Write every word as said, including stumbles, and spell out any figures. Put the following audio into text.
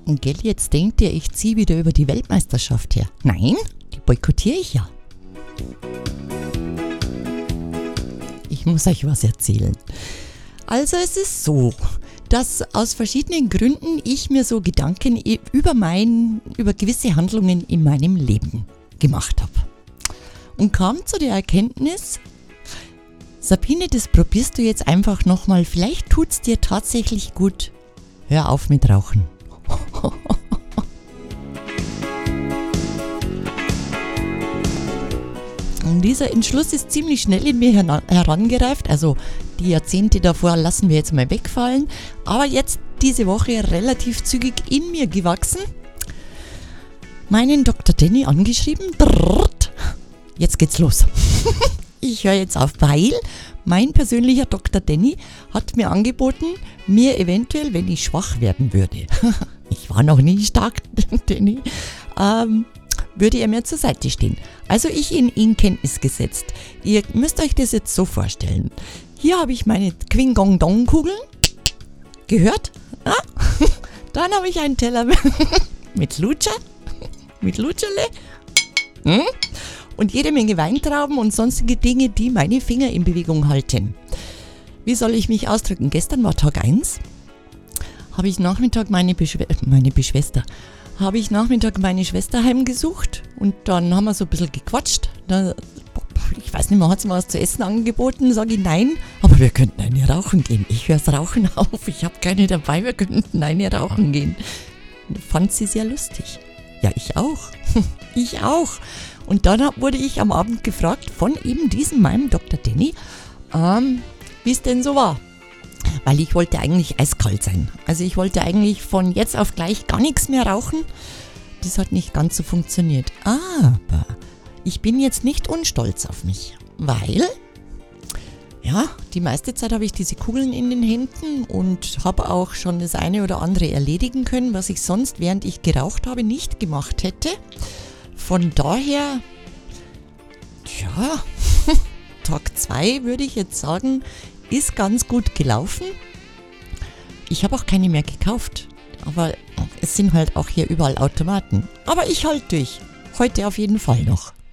Und gell, jetzt denkt ihr, ich ziehe wieder über die Weltmeisterschaft her. Nein, die boykottiere ich ja. Ich muss euch was erzählen. Also es ist so, dass aus verschiedenen Gründen ich mir so Gedanken über, mein, über gewisse Handlungen in meinem Leben gemacht habe. Und kam zu der Erkenntnis, Sabine, das probierst du jetzt einfach nochmal, vielleicht tut es dir tatsächlich gut. Hör auf mit Rauchen. Und dieser Entschluss ist ziemlich schnell in mir herangereift, also die Jahrzehnte davor lassen wir jetzt mal wegfallen, aber jetzt diese Woche relativ zügig in mir gewachsen, meinen Doktor Danny angeschrieben, jetzt geht's los. Ich höre jetzt auf, weil mein persönlicher Doktor Danny hat mir angeboten, mir eventuell, wenn ich schwach werden würde, ich war noch nie stark, Danny, ähm, würde er mir zur Seite stehen. Also ich ihn in Kenntnis gesetzt. Ihr müsst euch das jetzt so vorstellen. Hier habe ich meine Quing-Gong-Dong-Kugeln. Gehört? Ja? Dann habe ich einen Teller mit Lutscher, mit Lutscherle. Hm? Und jede Menge Weintrauben und sonstige Dinge, die meine Finger in Bewegung halten. Wie soll ich mich ausdrücken? Gestern war Tag eins. Habe ich Nachmittag meine, Beschw- meine Beschwester... habe ich Nachmittag meine Schwester heimgesucht und dann haben wir so ein bisschen gequatscht. Da, ich weiß nicht mehr, hat sie mir was zu essen angeboten? Sage ich nein, aber wir könnten eine rauchen gehen. Ich höre das Rauchen auf, ich habe keine dabei, wir könnten eine rauchen gehen. Fand sie sehr lustig. Ja, ich auch. Ich auch. Und dann wurde ich am Abend gefragt von eben diesem meinem Doktor Danny, ähm, wie es denn so war. Weil ich wollte eigentlich eiskalt sein. Also ich wollte eigentlich von jetzt auf gleich gar nichts mehr rauchen. Das hat nicht ganz so funktioniert. Aber ich bin jetzt nicht unstolz auf mich. Weil, ja, die meiste Zeit habe ich diese Kugeln in den Händen und habe auch schon das eine oder andere erledigen können, was ich sonst, während ich geraucht habe, nicht gemacht hätte. Von daher, ja, Tag zwei würde ich jetzt sagen, ist ganz gut gelaufen. Ich habe auch keine mehr gekauft. Aber es sind halt auch hier überall Automaten. Aber ich halte durch. Heute auf jeden Fall noch.